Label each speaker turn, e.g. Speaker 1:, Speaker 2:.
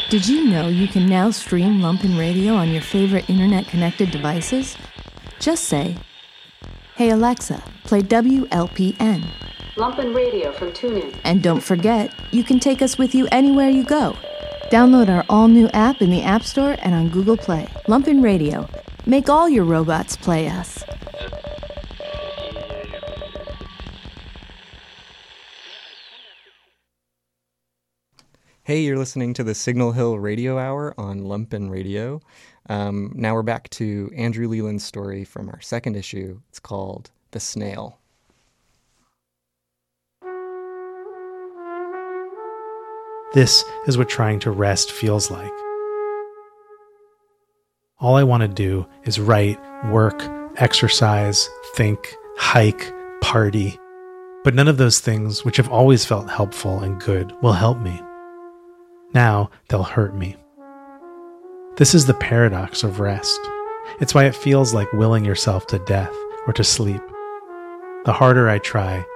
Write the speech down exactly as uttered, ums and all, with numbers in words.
Speaker 1: Did you know you can now stream Lumpen Radio on your favorite internet-connected devices? Just say, "Hey Alexa, play W L P N."
Speaker 2: Lumpen Radio from TuneIn.
Speaker 1: And don't forget, you can take us with you anywhere you go. Download our all-new app in the App Store and on Google Play. Lumpen Radio. Make all your robots play us.
Speaker 3: Hey, you're listening to the Signal Hill Radio Hour on Lumpen Radio. Um, now we're back to Andrew Leland's story from our second issue. It's called The Snail.
Speaker 4: This is what trying to rest feels like. All I want to do is write, work, exercise, think, hike, party. But none of those things, which have always felt helpful and good, will help me. Now they'll hurt me. This is the paradox of rest. It's why it feels like willing yourself to death or to sleep. The harder I try,